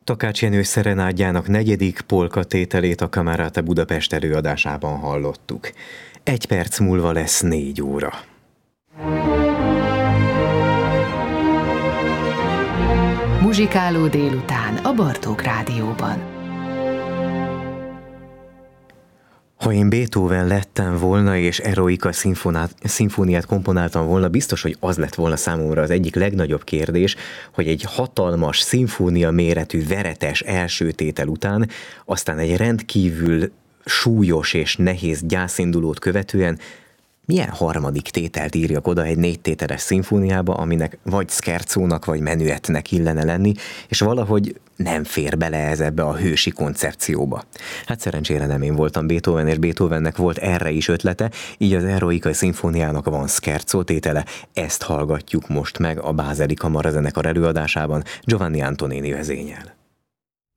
Takács Jenő szerenádjának negyedik polkatételét a Camerata Budapest előadásában hallottuk. 1 perc múlva lesz 4 óra. Muzsikáló délután a Bartók Rádióban. Ha én Beethoven lettem volna, és Eroica szimfóniát komponáltam volna, biztos, hogy az lett volna számomra az egyik legnagyobb kérdés, hogy egy hatalmas, szimfónia méretű, veretes első tétel után, aztán egy rendkívül súlyos és nehéz gyászindulót követően milyen harmadik tételt írjak oda egy 4 tételes szimfóniába, aminek vagy scherzónak, vagy menuettnek illene lenni, és valahogy nem fér bele ez ebbe a hősi koncepcióba. Hát szerencsére nem én voltam Beethoven, és Beethovennek volt erre is ötlete, így az Eroica szimfóniának van scherzó tétele, ezt hallgatjuk most meg a Bázeli Kamarazenekar előadásában Giovanni Antonini vezényel.